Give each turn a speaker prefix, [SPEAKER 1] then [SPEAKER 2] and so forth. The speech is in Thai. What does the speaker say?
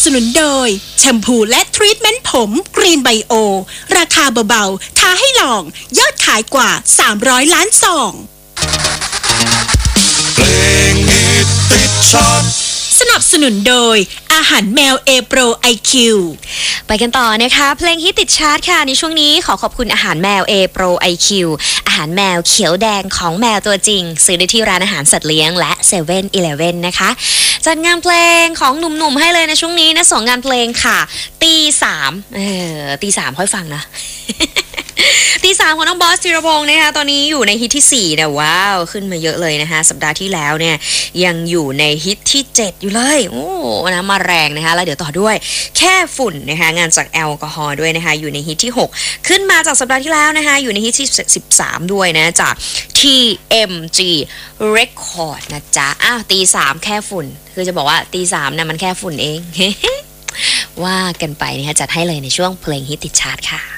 [SPEAKER 1] นุนโดยแชมพูและทรีทเมนต์ผมกรีนไบโอราคาเบาๆท้าให้ลองยอดขายกว่า300ล้านซอง
[SPEAKER 2] เพลงฮิตติดชาร์ต
[SPEAKER 1] สนับสนุนโดยอาหารแมวเอโปร IQ
[SPEAKER 3] ไปกันต่อนะคะเพลงฮิตติดชาร์ตค่ะในช่วงนี้ขอขอบคุณอาหารแมว A Pro IQ อาหารแมวเขียวแดงของแมวตัวจริงซื้อได้ที่ร้านอาหารสัตว์เลี้ยงและ7-Eleven นะคะจัดงานเพลงของหนุ่มๆให้เลยนะช่วงนี้นะ2งานเพลงค่ะตี3ค่อยฟังนะ ตี3ของน้องบอสธีรพงศ์นะคะตอนนี้อยู่ในฮิตที่4นะว้าวขึ้นมาเยอะเลยนะคะสัปดาห์ที่แล้วเนี่ยยังอยู่ในฮิตที่7อยู่เลยโอ้นะมาแรงนะคะแล้วเดี๋ยวต่อด้วยแค่ฝุ่นนะคะงานจากแอลกอฮอล์ด้วยนะคะอยู่ในฮิตที่6ขึ้นมาจากสัปดาห์ที่แล้วนะคะอยู่ในฮิตที่13ด้วยนะจาก TMG Record นะจ๊ะอ้าวตี3แค่ฝุ่นคือจะบอกว่าตี3นะมันแค่ฝุ่นเอง ว่ากันไปนะคะจัดให้เลยในช่วงเพลงฮิตติดชาร์ตค่ะ